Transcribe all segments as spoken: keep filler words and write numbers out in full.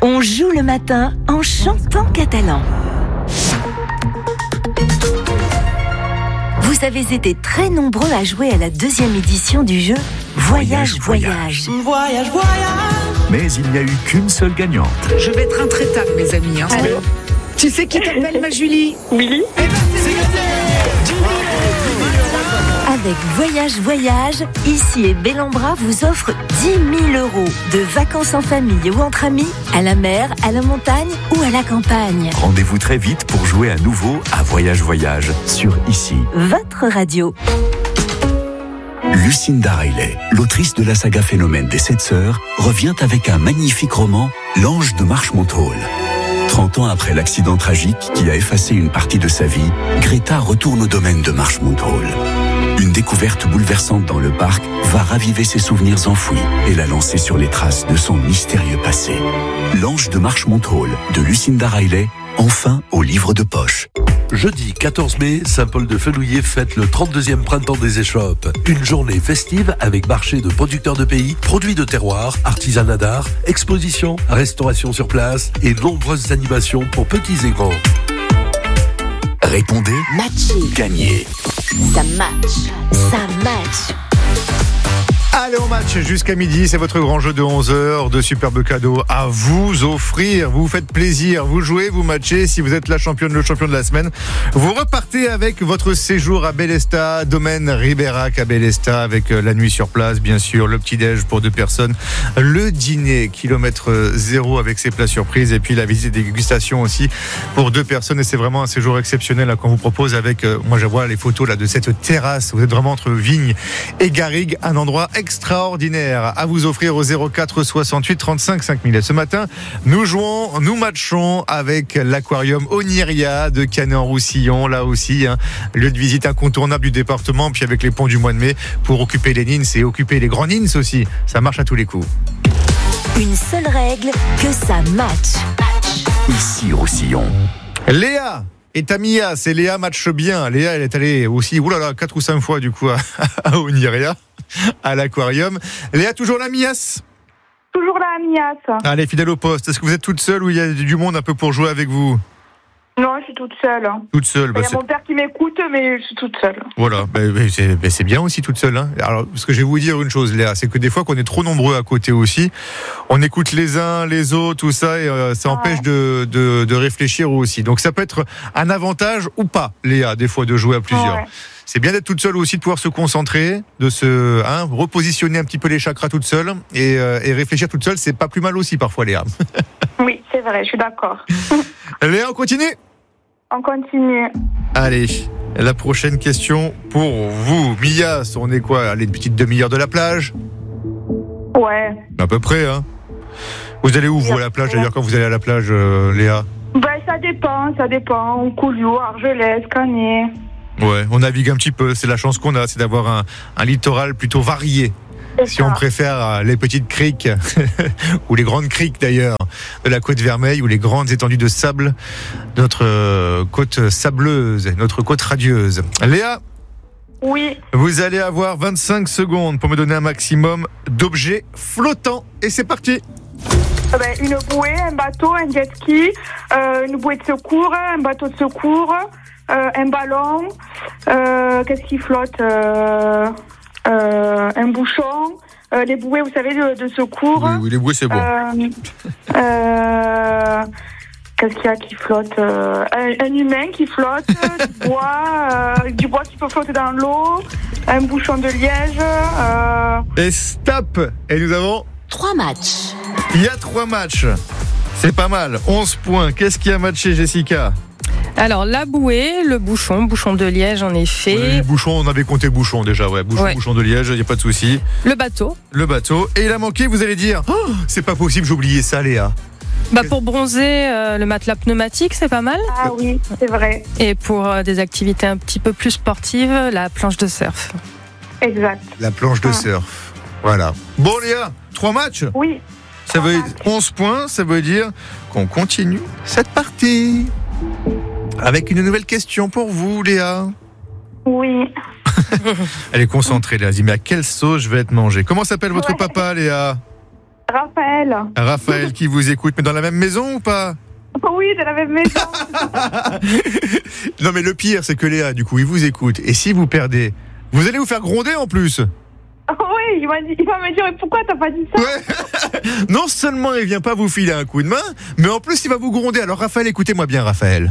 On joue le matin en chantant catalan. Vous avez été très nombreux à jouer à la deuxième édition du jeu Voyage, Voyage. Voyage, voyage. Mais il n'y a eu qu'une seule gagnante. Je vais être intraitable, mes amis. Hein. Allô ? Tu sais qui t'appelle, ma Julie ? Oui. Eh ben, c'est gagné. Avec Voyage, Voyage, ici et Bellambra vous offre dix mille euros de vacances en famille ou entre amis, à la mer, à la montagne ou à la campagne. Rendez-vous très vite pour jouer à nouveau à Voyage Voyage sur Ici. Votre radio. Lucinda Riley, l'autrice de la saga Phénomène des Sept Sœurs, revient avec un magnifique roman, L'Ange de Marchmont Hall. trente ans après l'accident tragique qui a effacé une partie de sa vie, Greta retourne au domaine de Marchmont Hall. Une découverte bouleversante dans le parc va raviver ses souvenirs enfouis et la lancer sur les traces de son mystérieux passé. L'Ange de Marchmont Hall de Lucinda Riley, enfin au livre de poche. Jeudi quatorze mai, Saint-Paul-de-Fenouillet fête le trente-deuxième printemps des échoppes. Une journée festive avec marché de producteurs de pays, produits de terroir, artisanat d'art, expositions, restauration sur place et nombreuses animations pour petits et grands. Répondez, Matché. gagnez. Ça match. Ça match. Allez, on match jusqu'à midi, c'est votre grand jeu de onze heures, de superbes cadeaux à vous offrir. Vous vous faites plaisir, vous jouez, vous matchez. Si vous êtes la championne, le champion de la semaine, vous repartez avec votre séjour à Bellesta, domaine Ribérac à Bellesta, avec la nuit sur place, bien sûr, le petit-déj pour deux personnes, le dîner kilomètre zéro avec ses plats surprises, et puis la visite des dégustations aussi pour deux personnes. Et c'est vraiment un séjour exceptionnel là, qu'on vous propose avec, euh, moi je vois les photos là de cette terrasse. Vous êtes vraiment entre Vignes et Garrigues, un endroit extraordinaire à vous offrir au zéro quatre soixante-huit trente-cinq cinq mille. Et ce matin, nous jouons, nous matchons avec l'aquarium Oniria de Canet-en-Roussillon, là aussi, hein, lieu de visite incontournable du département, puis avec les ponts du mois de mai pour occuper les nins et occuper les grands nins aussi. Ça marche à tous les coups. Une seule règle, que ça match. Ici Roussillon. Léa et Tamia, c'est Léa match bien. Léa, elle est allée aussi, oulala, quatre ou cinq fois du coup à, à Oniria, à l'aquarium. Léa, toujours la Mias ? Toujours la Mias. Allez, fidèle au poste. Est-ce que vous êtes toute seule ou il y a du monde un peu pour jouer avec vous ? Non, je suis toute seule. Toute seule. Il y Bah, a mon père qui m'écoute, mais je suis toute seule. Voilà, bah, bah, c'est, bah, c'est bien aussi toute seule. Hein. Alors, ce que je vais vous dire une chose, Léa, c'est que des fois qu'on est trop nombreux à côté aussi, on écoute les uns, les autres, tout ça, et euh, ça Ouais. empêche de, de, de réfléchir aussi. Donc ça peut être un avantage ou pas, Léa, des fois de jouer à plusieurs. Ouais. C'est bien d'être toute seule aussi, de pouvoir se concentrer, de se hein, repositionner un petit peu les chakras toute seule et, euh, et réfléchir toute seule. C'est pas plus mal aussi parfois, Léa. Oui, c'est vrai, je suis d'accord. Léa, on continue ? On continue. Allez, la prochaine question pour vous. Mias, on est quoi ? Allez, une petite demi-heure de la plage ? Ouais. À peu près, hein. Vous allez où, vous, à la plage, d'ailleurs, quand vous allez à la plage, euh, Léa ? Ben, ça dépend, ça dépend. On Couliou, Argelès, Canet. Ouais, on navigue un petit peu. C'est la chance qu'on a, c'est d'avoir un, un littoral plutôt varié. C'est Si ça. on préfère euh, les petites criques, ou les grandes criques d'ailleurs, de la côte Vermeille, ou les grandes étendues de sable de notre euh, côte sableuse, notre côte radieuse. Léa, Oui. vous allez avoir vingt-cinq secondes pour me donner un maximum d'objets flottants. Et c'est parti. Eh ben, une bouée, un bateau, un jet ski, euh, une bouée de secours, un bateau de secours, euh, un ballon. Euh, qu'est-ce qui flotte euh, euh, Un bouchon. Euh, les bouées, vous savez, de, de secours. Oui, oui, les bouées, c'est bon. Euh, euh, qu'est-ce qu'il y a qui flotte euh, un, un humain qui flotte, du bois, euh, du bois qui peut flotter dans l'eau, un bouchon de liège. Euh, Et stop. Et nous avons... Trois matchs. Il y a trois matchs. C'est pas mal. onze points. Qu'est-ce qui a matché, Jessica ? Alors, la bouée, le bouchon, bouchon de liège en effet. Oui, bouchon, on avait compté bouchon déjà, ouais. Bouchon, Ouais. bouchon de liège, il n'y a pas de souci. Le bateau. Le bateau. Et il a manqué, vous allez dire, oh, c'est pas possible, j'ai oublié ça, Léa. Bah, pour bronzer, euh, le matelas pneumatique, c'est pas mal. ah oui, c'est vrai. Et pour euh, des activités un petit peu plus sportives, la planche de surf. Exact. La planche de Ah. surf. Voilà. Bon, Léa, trois matchs. Oui. Ça veut onze points, ça veut dire qu'on continue cette partie. Avec une nouvelle question pour vous, Léa. Oui. Elle est concentrée, Léa. Elle dit, mais à quelle sauce je vais être mangée ? Comment s'appelle votre Ouais. papa, Léa ? Raphaël. Raphaël qui vous écoute, mais dans la même maison ou pas? Oui, de la même maison. Non mais le pire c'est que Léa, du coup, il vous écoute. Et si vous perdez, vous allez vous faire gronder en plus. Oui, il va, il va me dire, mais pourquoi t'as pas dit ça? Ouais. Non seulement il vient pas vous filer un coup de main, mais en plus il va vous gronder. Alors Raphaël, écoutez-moi bien Raphaël.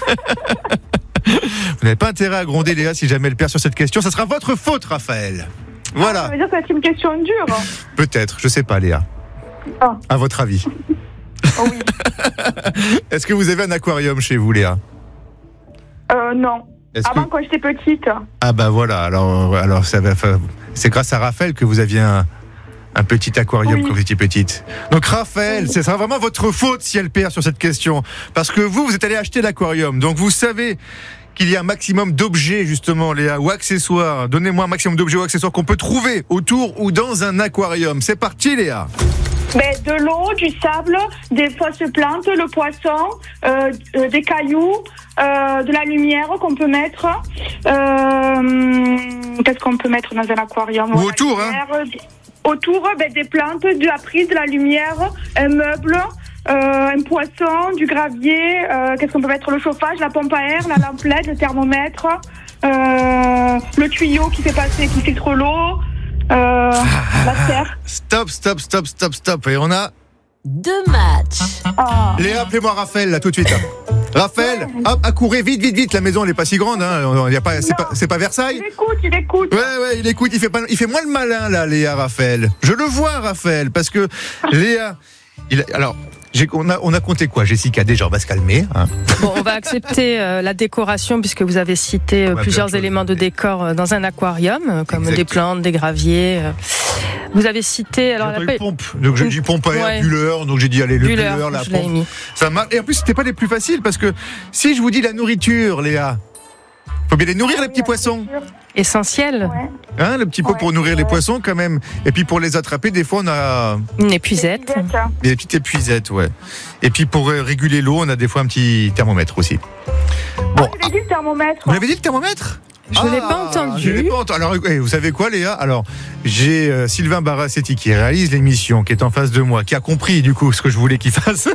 Vous n'avez pas intérêt à gronder Léa si jamais elle perd sur cette question. Ça sera votre faute Raphaël. Voilà. Ça veut dire que ça va être une question dure. Peut-être, je sais pas Léa. Oh. À votre avis. Oh oui. Est-ce que vous avez un aquarium chez vous Léa? Euh, non. Est-ce Avant, que... quand j'étais petite. Ah bah voilà, alors, alors ça va, c'est grâce à Raphaël que vous aviez un, un petit aquarium Oui. quand vous étiez petite. Donc Raphaël, ce sera vraiment votre faute si elle perd sur cette question. Parce que vous, vous êtes allé acheter l'aquarium. Donc vous savez qu'il y a un maximum d'objets justement, Léa, ou accessoires. Donnez-moi un maximum d'objets ou accessoires qu'on peut trouver autour ou dans un aquarium. C'est parti Léa. Ben, de l'eau, du sable, des fausses plantes, le poisson, euh, euh, des cailloux, euh, de la lumière qu'on peut mettre. Euh, qu'est-ce qu'on peut mettre dans un aquarium? Ou autour, hein? Autour, ben, des plantes, de la prise, de la lumière, un meuble, euh, un poisson, du gravier. Euh, qu'est-ce qu'on peut mettre? Le chauffage, la pompe à air, la lampe L E D, le thermomètre, euh, le tuyau qui fait passer, qui filtre l'eau. Euh, la terre. Stop, stop, stop, stop, stop. Et on a Deux matchs. Ah. Léa, appelez-moi Raphaël là tout de suite. Raphaël, hop, accourez vite, vite, vite. La maison elle est pas si grande, hein. Y a pas, c'est pas, c'est pas Versailles. Il écoute, il écoute. Ouais, ouais, il écoute. Il fait pas, il fait moins le malin là, Léa, Raphaël. Je le vois, Raphaël, parce que Léa, il, alors. J'ai, on, a, on a compté quoi, Jessica? Déjà, on va se calmer. Hein. Bon, on va accepter euh, la décoration puisque vous avez cité euh, plusieurs éléments de décor euh, dans un aquarium, euh, comme Exact. des plantes, des graviers. Euh. Vous avez cité alors J'ai la entendu pompe, donc j'ai dit pompe à air, Ouais. bulleur, donc j'ai dit allez le bulleur, bulleur, la je l'ai pompe. mis. Ça marche. Et en plus, c'était pas les plus faciles parce que si je vous dis la nourriture, Léa, faut bien les nourrir les petits poissons. Essentiel, Ouais. Hein, le petit pot Ouais, pour nourrir les ouais. poissons quand même. Et puis pour les attraper, des fois on a une épuisette. des petites épuisettes, ouais. Et puis pour euh, réguler l'eau, on a des fois un petit thermomètre aussi. Bon, Je l'ai dit le thermomètre. vous l'avez dit le thermomètre? Je ne l'ai pas entendu. Je l'ai pas entendu. Alors, eh, vous savez quoi, Léa? Alors, j'ai euh, Sylvain Barassetti qui réalise l'émission, qui est en face de moi, qui a compris du coup ce que je voulais qu'il fasse.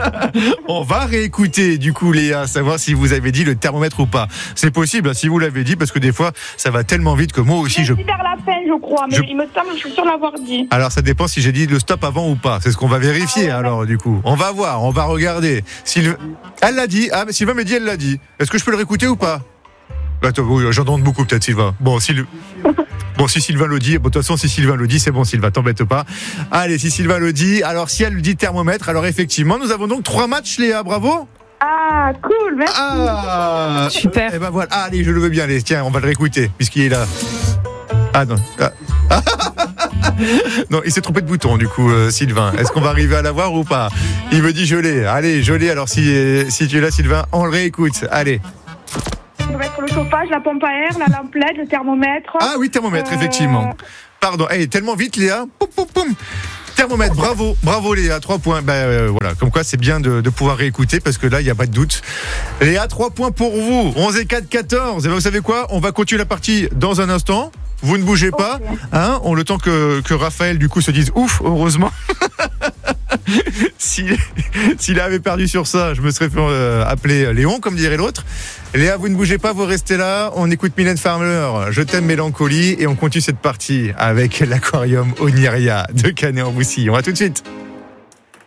On va réécouter du coup, Léa, savoir si vous avez dit le thermomètre ou pas. C'est possible, hein, si vous l'avez dit, parce que des fois, ça va tellement vite que moi aussi, je. Je... vers la fin, je crois, mais Je- il me semble, je suis sûre l'avoir dit. Alors, ça dépend si j'ai dit le stop avant ou pas. C'est ce qu'on va vérifier. Ah ouais. Alors, du coup, on va voir, on va regarder. Sylvain, elle l'a dit. Ah, mais Sylvain me dit, elle l'a dit. Est-ce que je peux le réécouter ou pas? Attends, oui, j'en demande beaucoup peut-être, Sylvain. Bon, si le... bon, si Sylvain le dit, bon, de toute façon, si Sylvain le dit, c'est bon, Sylvain, t'embête pas. Allez, si Sylvain le dit, alors si elle dit thermomètre, alors effectivement, nous avons donc trois matchs, Léa, bravo. Ah, cool, merci. Ah, Super. Eh ben voilà, ah, allez, je le veux bien, allez, tiens, on va le réécouter, puisqu'il est là. Ah non. Ah. Non, il s'est trompé de bouton, du coup, euh, Sylvain. Est-ce qu'on va arriver à l'avoir ou pas? Il me dit je l'ai. Allez, je l'ai. Alors si, euh, si tu es là, Sylvain, on le réécoute. Allez. On peut mettre le chauffage, la pompe à air, la lampe L E D, le thermomètre. Ah oui, thermomètre, Euh, effectivement. Pardon, hey, tellement vite, Léa. Poum, poum, poum. Thermomètre, bravo, bravo Léa, trois points. Ben euh, voilà, comme quoi c'est bien de, de pouvoir réécouter parce que là, il n'y a pas de doute. Léa, trois points pour vous. onze et quatre, quatorze. Et ben, vous savez quoi? On va continuer la partie dans un instant. Vous ne bougez pas, Ok. hein, on le temps que, que Raphaël du coup se dise ouf, heureusement. S'il s'il avait perdu sur ça, je me serais fait euh, appeler Léon, comme dirait l'autre. Léa, vous ne bougez pas, vous restez là. On écoute Mylène Farmer, Je t'aime mélancolie, et on continue cette partie avec l'aquarium Oniria de Canet-en-Roussillon. À tout de suite.